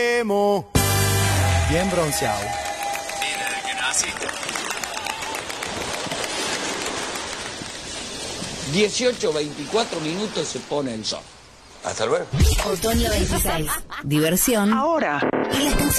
Bien bronceado. Mira, que naciste. 18:24 se pone el sol. Hasta luego. Otoño 26. Diversión. Ahora. Y la estación.